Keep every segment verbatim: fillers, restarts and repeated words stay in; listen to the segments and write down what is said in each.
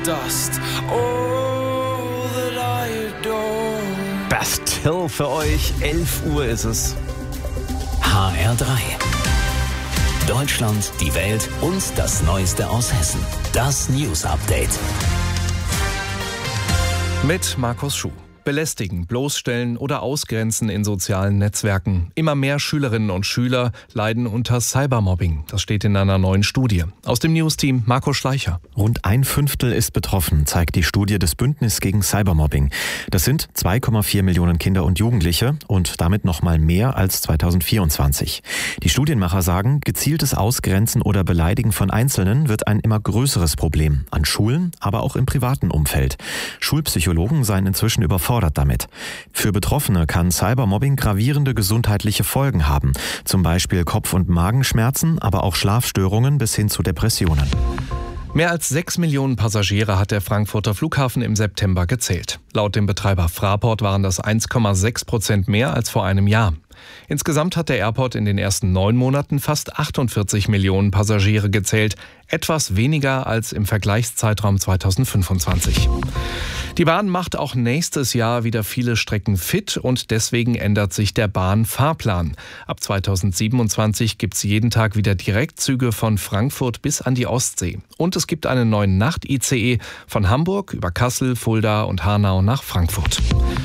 dust. All that I adore. Bastille für euch. elf Uhr ist es. H R drei. Deutschland, die Welt und das Neueste aus Hessen. Das News Update. Mit Markus Schuh. Belästigen, bloßstellen oder ausgrenzen in sozialen Netzwerken. Immer mehr Schülerinnen und Schüler leiden unter Cybermobbing. Das steht in einer neuen Studie. Aus dem News-Team Marco Schleicher. Rund ein Fünftel ist betroffen, zeigt die Studie des Bündnis gegen Cybermobbing. Das sind zwei Komma vier Millionen Kinder und Jugendliche und damit noch mal mehr als zweitausendvierundzwanzig. Die Studienmacher sagen, gezieltes Ausgrenzen oder Beleidigen von Einzelnen wird ein immer größeres Problem. An Schulen, aber auch im privaten Umfeld. Schulpsychologen seien inzwischen überfordert damit. Für Betroffene kann Cybermobbing gravierende gesundheitliche Folgen haben. Zum Beispiel Kopf- und Magenschmerzen, aber auch Schlafstörungen bis hin zu Depressionen. Mehr als sechs Millionen Passagiere hat der Frankfurter Flughafen im September gezählt. Laut dem Betreiber Fraport waren das eins Komma sechs Prozent mehr als vor einem Jahr. Insgesamt hat der Airport in den ersten neun Monaten fast achtundvierzig Millionen Passagiere gezählt, etwas weniger als im Vergleichszeitraum zweitausendfünfundzwanzig. Die Bahn macht auch nächstes Jahr wieder viele Strecken fit und deswegen ändert sich der Bahnfahrplan. Ab zweitausendsiebenundzwanzig gibt es jeden Tag wieder Direktzüge von Frankfurt bis an die Ostsee. Und es gibt einen neuen Nacht-I C E von Hamburg über Kassel, Fulda und Hanau nach Frankfurt.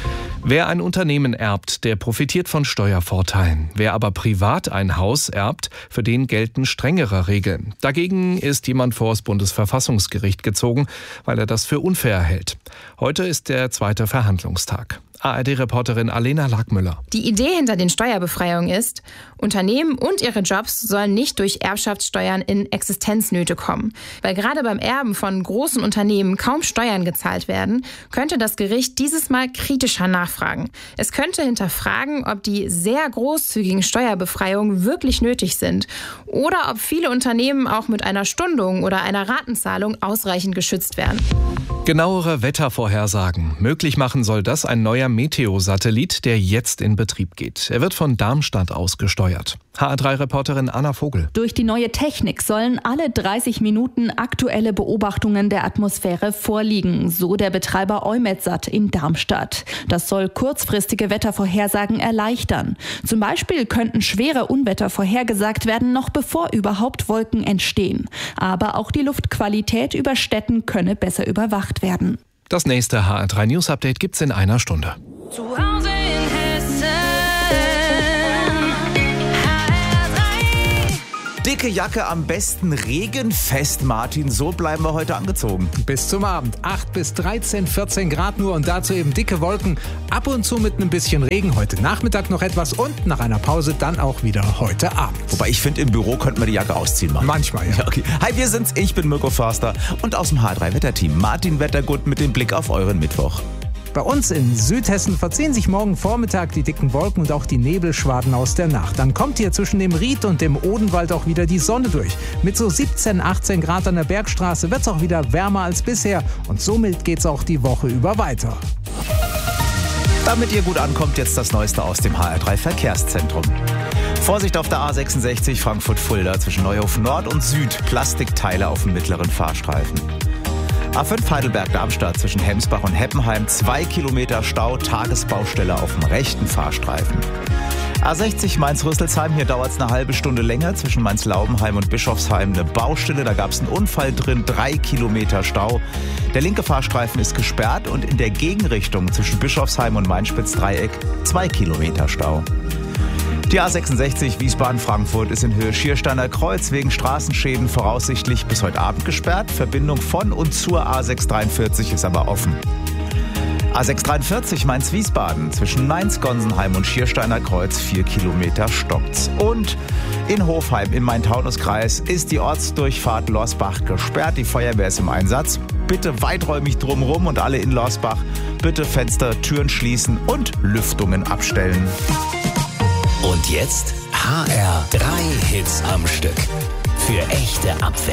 Wer ein Unternehmen erbt, der profitiert von Steuervorteilen. Wer aber privat ein Haus erbt, für den gelten strengere Regeln. Dagegen ist jemand vor das Bundesverfassungsgericht gezogen, weil er das für unfair hält. Heute ist der zweite Verhandlungstag. A R D-Reporterin Alena Lackmüller. Die Idee hinter den Steuerbefreiungen ist, Unternehmen und ihre Jobs sollen nicht durch Erbschaftssteuern in Existenznöte kommen. Weil gerade beim Erben von großen Unternehmen kaum Steuern gezahlt werden, könnte das Gericht dieses Mal kritischer nachfragen. Es könnte hinterfragen, ob die sehr großzügigen Steuerbefreiungen wirklich nötig sind oder ob viele Unternehmen auch mit einer Stundung oder einer Ratenzahlung ausreichend geschützt werden. Genauere Wettervorhersagen. Möglich machen soll das ein neuer Meteo-Satellit, der jetzt in Betrieb geht. Er wird von Darmstadt aus gesteuert. H R drei-Reporterin Anna Vogel. Durch die neue Technik sollen alle dreißig Minuten aktuelle Beobachtungen der Atmosphäre vorliegen, so der Betreiber EUMETSAT in Darmstadt. Das soll kurzfristige Wettervorhersagen erleichtern. Zum Beispiel könnten schwere Unwetter vorhergesagt werden, noch bevor überhaupt Wolken entstehen. Aber auch die Luftqualität über Städten könne besser überwacht werden. Das nächste H R drei News Update gibt's in einer Stunde. Zu Hause in Hessen. H R drei. Dicke Jacke, am besten regenfest, Martin. So bleiben wir heute angezogen. Bis zum Abend. acht bis dreizehn, vierzehn Grad nur und dazu eben dicke Wolken. Ab und zu mit einem bisschen Regen. Heute Nachmittag noch etwas und nach einer Pause dann auch wieder heute Abend. Wobei ich finde, im Büro könnte man die Jacke ausziehen machen. Manchmal, ja. Ja, okay. Hi, wir sind's. Ich bin Mirko Förster und aus dem H R drei Wetterteam Martin Wettergut mit dem Blick auf euren Mittwoch. Bei uns in Südhessen verziehen sich morgen Vormittag die dicken Wolken und auch die Nebelschwaden aus der Nacht. Dann kommt hier zwischen dem Ried und dem Odenwald auch wieder die Sonne durch. Mit so siebzehn, achtzehn Grad an der Bergstraße wird's auch wieder wärmer als bisher. Und somit geht's auch die Woche über weiter. Damit ihr gut ankommt, jetzt das Neueste aus dem H R drei Verkehrszentrum. Vorsicht auf der A sechsundsechzig Frankfurt-Fulda zwischen Neuhofen Nord und Süd. Plastikteile auf dem mittleren Fahrstreifen. A fünf Heidelberg-Darmstadt zwischen Hemsbach und Heppenheim. Zwei Kilometer Stau, Tagesbaustelle auf dem rechten Fahrstreifen. A sechzig Mainz-Rüsselsheim, hier dauert es eine halbe Stunde länger. Zwischen Mainz-Laubenheim und Bischofsheim eine Baustelle. Da gab es einen Unfall drin, drei Kilometer Stau. Der linke Fahrstreifen ist gesperrt und in der Gegenrichtung zwischen Bischofsheim und Mainz-Spitz-Dreieck zwei Kilometer Stau. Die A sechsundsechzig Wiesbaden-Frankfurt ist in Höhe Schiersteiner Kreuz wegen Straßenschäden voraussichtlich bis heute Abend gesperrt. Verbindung von und zur A sechshundertdreiundvierzig ist aber offen. A sechshundertdreiundvierzig Mainz-Wiesbaden zwischen Mainz-Gonsenheim und Schiersteiner Kreuz vier Kilometer stockt's. Und in Hofheim im Main-Taunus-Kreis ist die Ortsdurchfahrt Lorsbach gesperrt. Die Feuerwehr ist im Einsatz. Bitte weiträumig drumherum und alle in Lorsbach bitte Fenster, Türen schließen und Lüftungen abstellen. Und jetzt H R drei Hits am Stück. Für echte Abwechslung.